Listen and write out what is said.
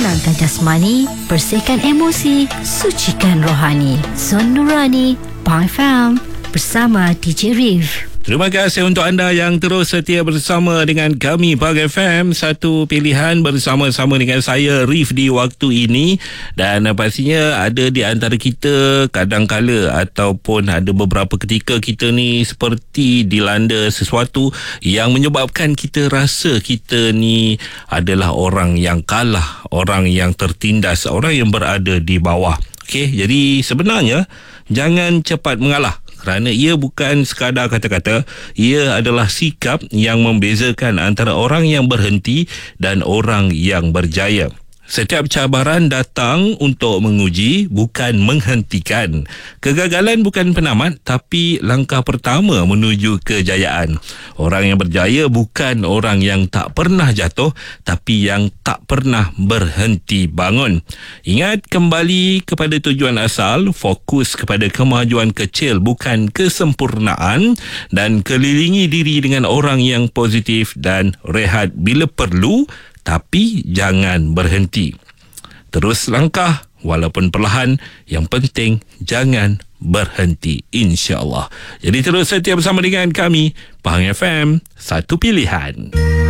tenangkan jasmani, bersihkan emosi, sucikan rohani. Zon Nurani, Pai Fam, bersama DJ Rif. Terima kasih untuk anda yang terus setia bersama dengan kami Pag FM, satu pilihan bersama-sama dengan saya Rif di waktu ini. Dan pastinya ada di antara kita kadang-kala ataupun ada beberapa ketika kita ni seperti dilanda sesuatu yang menyebabkan kita rasa kita ni adalah orang yang kalah, orang yang tertindas, orang yang berada di bawah. Okey, jadi sebenarnya jangan cepat mengalah. Kerana ia bukan sekadar kata-kata, ia adalah sikap yang membezakan antara orang yang berhenti dan orang yang berjaya. Setiap cabaran datang untuk menguji, bukan menghentikan. Kegagalan bukan penamat, tapi langkah pertama menuju kejayaan. Orang yang berjaya bukan orang yang tak pernah jatuh, tapi yang tak pernah berhenti bangun. Ingat kembali kepada tujuan asal, fokus kepada kemajuan kecil, bukan kesempurnaan, dan kelilingi diri dengan orang yang positif dan rehat bila perlu, tapi jangan berhenti. Terus langkah walaupun perlahan, yang penting jangan berhenti, insya-Allah. Jadi terus setia bersama dengan kami Pahang FM, satu pilihan.